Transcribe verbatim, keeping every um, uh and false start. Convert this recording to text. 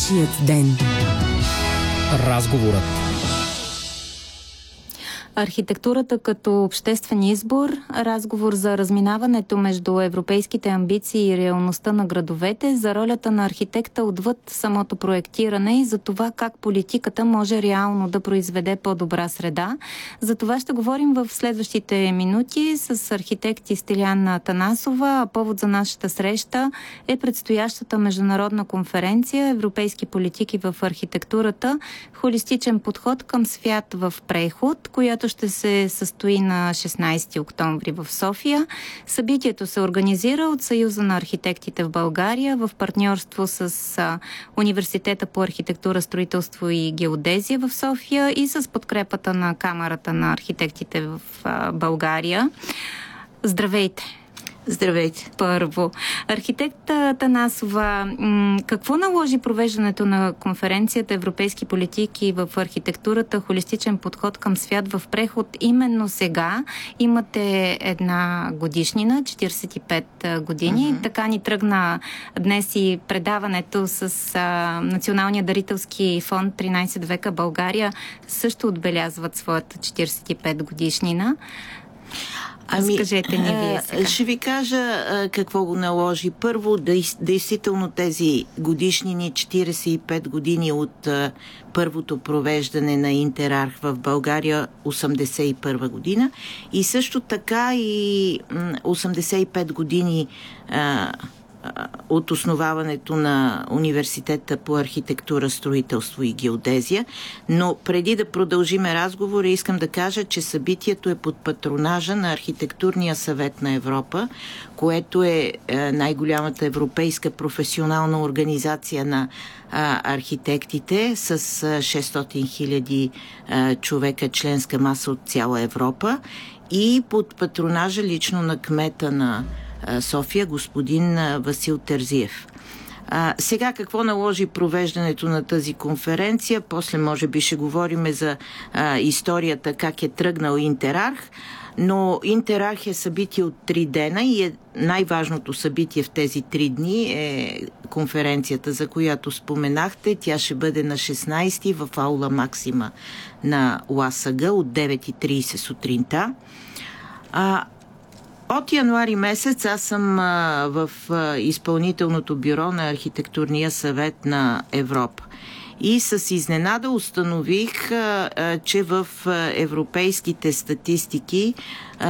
Вашият ден. Разговорът. Архитектурата като обществен избор, разговор за разминаването между европейските амбиции и реалността на градовете, за ролята на архитекта отвъд самото проектиране и за това как политиката може реално да произведе по-добра среда. За това ще говорим в следващите минути с архитекти Стиляна Атанасова. Повод за нашата среща е предстоящата международна конференция Европейски политики в архитектурата, холистичен подход към свят в преход, която ще се състои на шестнайсети октомври в София. Събитието се организира от Съюза на архитектите в България в партньорство с а, Университета по архитектура, строителство и геодезия в София и с подкрепата на Камарата на архитектите в а, България. Здравейте! Здравейте! Първо, архитект Атанасова, какво наложи провеждането на конференцията Европейски политики в архитектурата, холистичен подход към свят в преход именно сега? Имате една годишнина, четирийсет и пет години. Mm-hmm. Така ни тръгна днес и предаването с а, Националния дарителски фонд тринайсет века България също отбелязват своята четирийсет и пет годишнина. Ами, Скажете ни вие сега. Ще ви кажа а, какво го наложи. Първо, действително тези годишнини, четирийсет и пет години от а, първото провеждане на Интерарх в България, осемдесет и първа година. И също така и м, осемдесет и пет години а, от основаването на Университета по архитектура, строителство и геодезия. Но преди да продължиме разговора, искам да кажа, че събитието е под патронажа на Архитектурния съвет на Европа, което е най-голямата европейска професионална организация на архитектите с шестстотин хиляди човека членска маса от цяла Европа и под патронажа лично на кмета на София, господин Васил Терзиев. А, сега какво наложи провеждането на тази конференция? После може би ще говорим за а, историята, как е тръгнал Интерарх, но Интерарх е събитие от три дена и е най-важното събитие в тези три дни е конференцията, за която споменахте. Тя ще бъде на шестнайсети в аула Максима на УАСГ от девет и трийсет сутринта. А, От януари месец аз съм а, в а, изпълнителното бюро на Архитектурния съвет на Европа. И с изненада установих, а, а, че в а, европейските статистики а,